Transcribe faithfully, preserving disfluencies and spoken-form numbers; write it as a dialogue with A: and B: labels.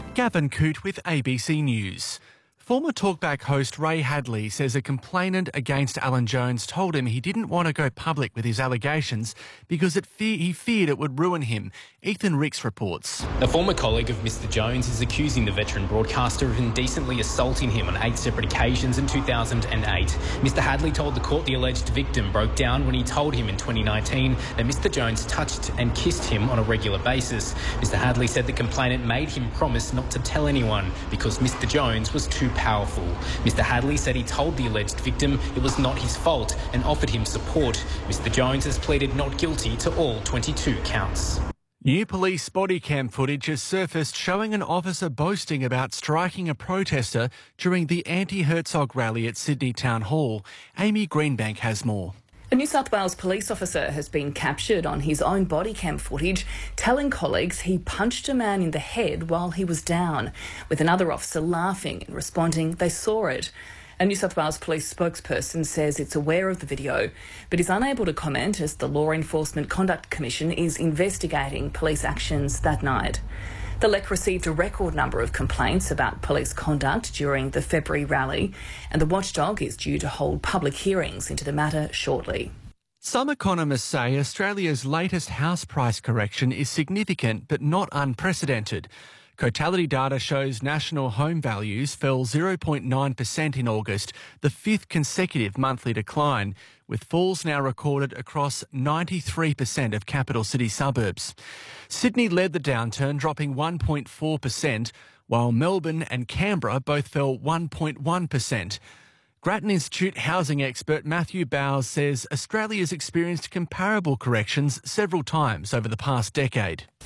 A: Gavin Coote with A B C News. Former Talkback host Ray Hadley says a complainant against Alan Jones told him he didn't want to go public with his allegations because it fe- he feared it would ruin him. Ethan Ricks reports.
B: A former colleague of Mister Jones is accusing the veteran broadcaster of indecently assaulting him on eight separate occasions in two thousand eight. Mister Hadley told the court the alleged victim broke down when he told him in twenty nineteen that Mister Jones touched and kissed him on a regular basis. Mister Hadley said the complainant made him promise not to tell anyone because Mister Jones was too powerful. Mister Hadley said he told the alleged victim it was not his fault and offered him support. Mister Jones has pleaded not guilty to all twenty-two counts.
A: New police body cam footage has surfaced showing an officer boasting about striking a protester during the anti-Herzog rally at Sydney Town Hall. Amy Greenbank has more.
C: A New South Wales police officer has been captured on his own body cam footage, telling colleagues he punched a man in the head while he was down, with another officer laughing and responding they saw it. A New South Wales police spokesperson says it's aware of the video, but is unable to comment as the Law Enforcement Conduct Commission is investigating police actions that night. The L E C received a record number of complaints about police conduct during the February rally, and the watchdog is due to hold public hearings into the matter shortly.
A: Some economists say Australia's latest house price correction is significant but not unprecedented. Cotality data shows national home values fell zero point nine percent in August, the fifth consecutive monthly decline, with falls now recorded across ninety-three percent of capital city suburbs. Sydney led the downturn, dropping one point four percent, while Melbourne and Canberra both fell one point one percent. Grattan Institute housing expert Matthew Bowes says Australia has experienced comparable corrections several times over the past decade.